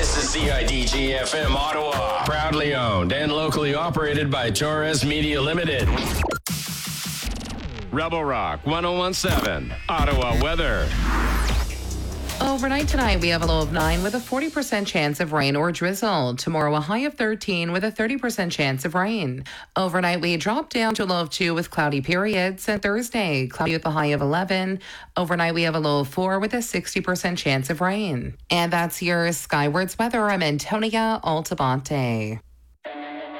This is CIDG FM Ottawa. Proudly owned and locally operated by Torres Media Limited. Rebel Rock 1017, Ottawa weather. Overnight tonight, we have a low of 9 with a 40% chance of rain or drizzle. Tomorrow, a high of 13 with a 30% chance of rain. Overnight, we drop down to a low of 2 with cloudy periods. And Thursday, cloudy with a high of 11. Overnight, we have a low of 4 with a 60% chance of rain. And that's your Skywards weather. I'm Antonia Altabante.